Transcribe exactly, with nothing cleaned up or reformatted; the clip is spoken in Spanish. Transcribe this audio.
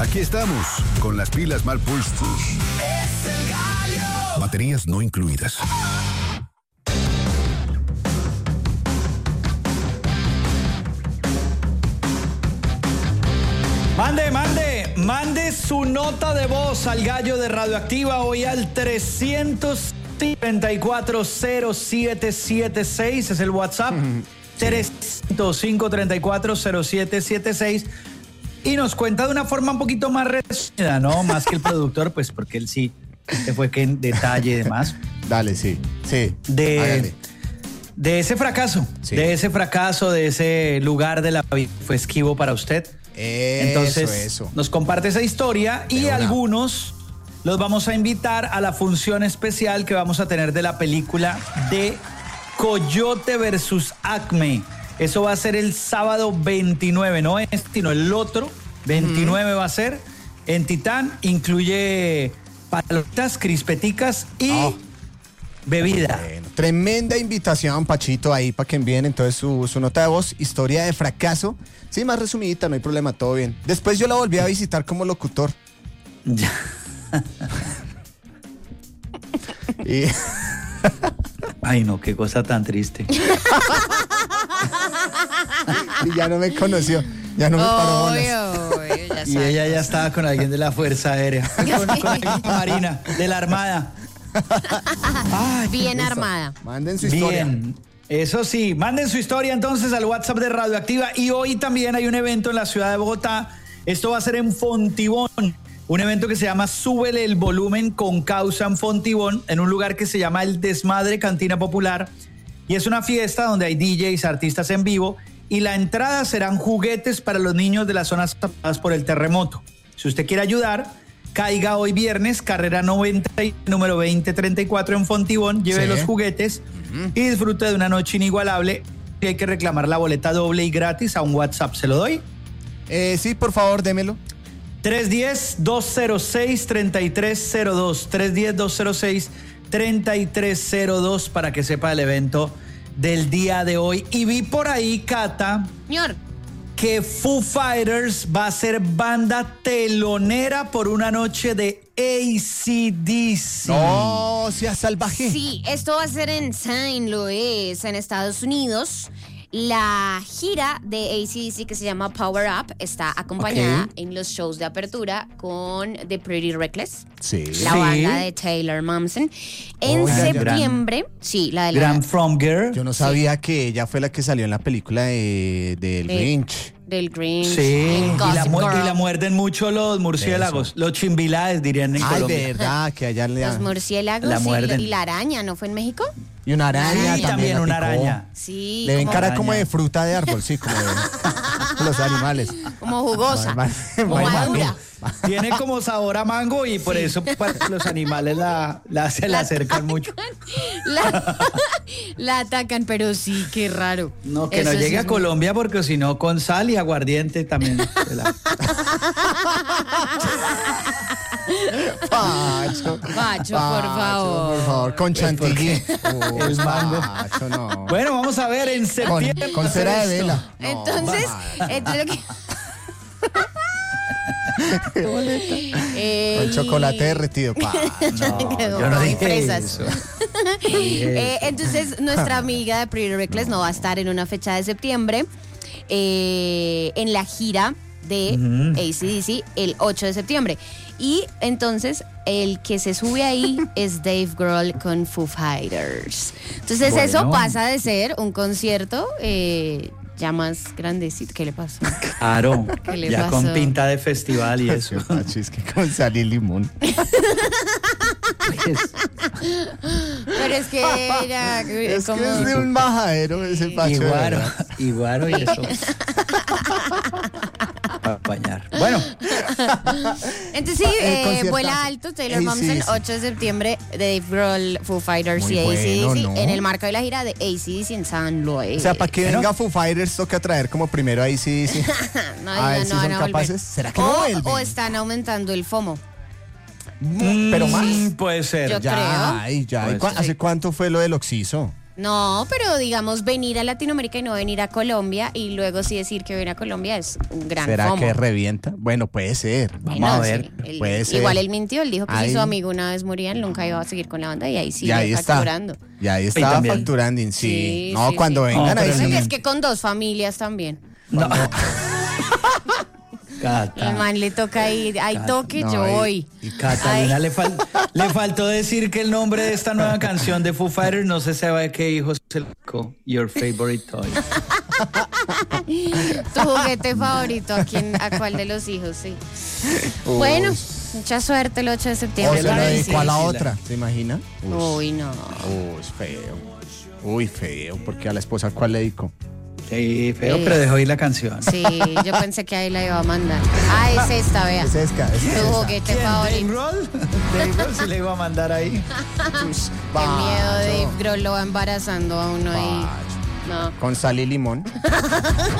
Aquí estamos, con las pilas mal puestas. Es el gallo. Baterías no incluidas. Mande, mande, mande su nota de voz al gallo de Radioactiva hoy al trescientos treinta y cuatro cero siete siete seis, es el WhatsApp, trescientos cinco treinta y cuatro cero siete siete seis, y nos cuenta de una forma un poquito más resumida, ¿no? Más que el productor, pues porque él sí se fue que en detalle y demás. Dale, sí, sí, de, hágale. de ese fracaso, sí. de ese fracaso, de ese lugar de la vida fue esquivo para usted. Eso, Entonces, eso. nos comparte esa historia y una. algunos los vamos a invitar a la función especial que vamos a tener de la película de Coyote versus Acme. Eso va a ser el sábado veintinueve, no este, sino el otro, veintinueve uh-huh. va a ser en Titán. Incluye palomitas, crispeticas y oh. bebida. Bueno, tremenda invitación, Pachito, ahí para que envíen entonces su, su nota de voz, historia de fracaso. Sí, más resumidita, no hay problema, todo bien. Después yo la volví a visitar como locutor. Ya. y... Ay, no, qué cosa tan triste. y ya no me conoció, ya no me paró bolas. Oy, oy, y ella ya estaba con alguien de la Fuerza Aérea, con, con alguien de la Marina, de la Armada. Ay, bien listo. Armada. Manden su historia. Bien. Eso sí, manden su historia entonces al WhatsApp de Radioactiva. Y hoy también hay un evento en la ciudad de Bogotá. Esto va a ser en Fontibón. Un evento que se llama Súbele el Volumen con Causa en Fontibón, en un lugar que se llama El Desmadre Cantina Popular. Y es una fiesta donde hay D Js, artistas en vivo. Y la entrada serán juguetes para los niños de las zonas afectadas por el terremoto. Si usted quiere ayudar, caiga hoy viernes, carrera noventa, número veinte treinta y cuatro en Fontibón. Lleve sí. los juguetes y disfrute de una noche inigualable. Y hay que reclamar la boleta doble y gratis a un WhatsApp. ¿Se lo doy? Eh, sí, por favor, démelo. tres uno cero, dos cero seis, tres tres cero dos. tres uno cero, dos cero seis, tres tres cero dos para que sepa el evento del día de hoy. Y vi por ahí, Cata, señor, que Foo Fighters va a ser banda telonera por una noche de A C D C. No, sea salvaje. Sí, esto va a ser en Saint Louis, en Estados Unidos. La gira de A C D C, que se llama Power Up, está acompañada okay. en los shows de apertura con The Pretty Reckless, sí. la sí. banda de Taylor Momsen. En oh, septiembre, gran, sí, la de la... Grand From Girl. Yo no sabía sí. que ella fue la que salió en la película de, del de, Grinch. Del Grinch. Sí, y la, y la muerden mucho los murciélagos, Eso. los chimbilaes, dirían en Ay, Colombia. Ay, verdad, que allá le Los murciélagos la muerden. Y, y la araña, ¿no fue en México? Y una araña sí, también. también una araña. Sí. Le ven cara araña. como de fruta de árbol, sí, como de los animales. Como jugosa. No, como madura. Tiene como sabor a mango y por sí. eso para los animales la, la se la, la acercan mucho. La, la atacan, pero sí, qué raro. No, que eso no llegue sí a Colombia muy... porque si no con sal y aguardiente también. La... Pacho, Pacho, por favor. Por favor, con chantilly. Uh, el mango. Pacho, no. Bueno, vamos a ver en septiembre. Con, con cera de vela. No, entonces, entonces lo que... eh, con chocolate derretido. Pa. No, yo no dije eso. eh, entonces, nuestra amiga de Pretty Reckless no. no va a estar en una fecha de septiembre eh, en la gira de uh-huh. A C D C el ocho de septiembre. Y entonces el que se sube ahí es Dave Grohl con Foo Fighters. Entonces bueno. eso pasa de ser un concierto eh, ya más grandecito. ¿Qué le pasó? Claro, ¿Qué le ya pasó? Con pinta de festival y eso. Es que con sal y limón. Pues, pero es que era es como... que es de un majadero ese Pacho. Iguaro, iguaro y eso. A apañar. Bueno. Entonces sí, eh, vuela alto Taylor Momsen, ocho de septiembre de Dave Grohl, Foo Fighters muy y bueno, A C D C, ¿no? en el marco de la gira de A C D C en San Luis. O sea, para que venga Foo Fighters toca traer como primero a A C D C. No, a ver no, si no son van a capaces. volver. ¿Será que o, no vuelven? o están aumentando el FOMO. Mm, pero más. Puede ser. Yo ya, creo. ay, ya. Pues, ¿Cu- ¿Hace sí. cuánto fue lo del Oxiso? No, pero digamos venir a Latinoamérica y no venir a Colombia y luego sí decir que viene a Colombia es un gran ¿Será FOMO. que revienta? Bueno, puede ser. Vamos Bueno, a ver. sí, él- Puede ser. Igual él mintió, él dijo que Ahí- si su amigo una vez moría, él nunca iba a seguir con la banda y ahí sigue y ahí está. facturando. Y ahí estaba también. facturando, sí. Sí, no, sí, cuando sí. vengan No, ahí pero sí. el- Es que con dos familias también. No. El Cata. man le toca ir, hay toque, no, yo y- voy. Y Catalina Ay. le, fal- le faltó decir que el nombre de esta nueva canción de Foo Fighters no se sabe qué hijo se le tocó. Your favorite toy. Tu juguete favorito, ¿a quién, a cuál de los hijos? Sí. Bueno, mucha suerte el ocho de O septiembre. se lo para dedicó a la sí, sí, otra, ¿se imagina? Uy, no. Uy, feo. Uy, feo, porque a la esposa, ¿cuál le dedicó? Sí, feo, Eh. pero dejó ir la canción. Sí, yo pensé que ahí la iba a mandar. Ah, es esta, vea. Es esta, es Tu esta. juguete ¿Quién? ¿Dave favorito. Grohl? Dave Grohl se le iba a mandar ahí. Qué miedo, Dave Grohl lo va embarazando a uno ahí. No. Con sal y limón.